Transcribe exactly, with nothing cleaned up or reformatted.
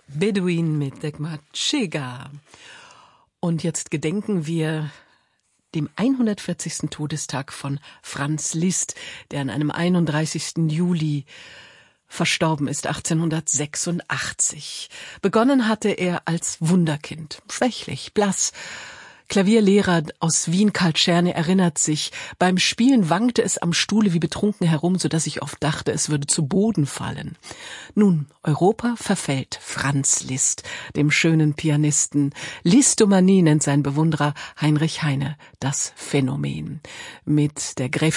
Bedouin mit Degmar Chega. Und jetzt gedenken wir dem hundertvierzigsten Todestag von Franz Liszt, der an einem einunddreißigsten Juli verstorben ist, achtzehnhundertsechsundachtzig. Begonnen hatte er als Wunderkind, schwächlich, blass. Klavierlehrer aus Wien, Karl Czerny, erinnert sich, beim Spielen wankte es am Stuhle wie betrunken herum, so dass ich oft dachte, es würde zu Boden fallen. Nun, Europa verfällt Franz Liszt, dem schönen Pianisten. Listomanie nennt sein Bewunderer Heinrich Heine das Phänomen. Mit der Gräfin